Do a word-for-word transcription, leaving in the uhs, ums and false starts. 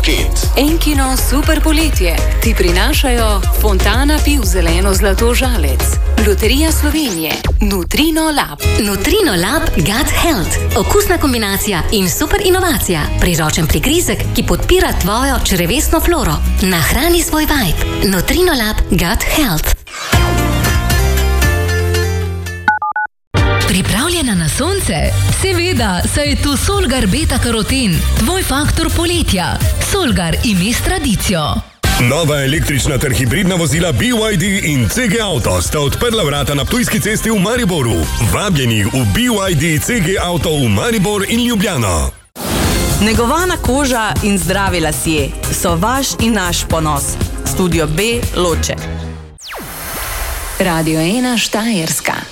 paket. Enkino super poletje ti prinašajo Fontana piv zeleno zlato žalec, Loterija Slovenije, Nutrino Lab. Nutrino Lab Gut Health. Okusna kombinacija in super inovacija. Priročen prigrizek, ki podpira tvojo črevesno floro. Nahrani svoj vibe. Nutrino Lab Gut Health. Pripravljena na sonce? Seveda, saj je tu Solgar Beta Karoten, tvoj faktor poletja. Solgar ime s tradicijo. Nova električna ter hibridna vozila B Y D in C G Auto sta odprla vrata na Ptujski cesti v Mariboru. Vabljeni v B Y D C G Auto v Maribor in Ljubljano. Negovana koža in zdravi lasje so vaš in naš ponos. Studio B Loče. Radio ena Štajerska.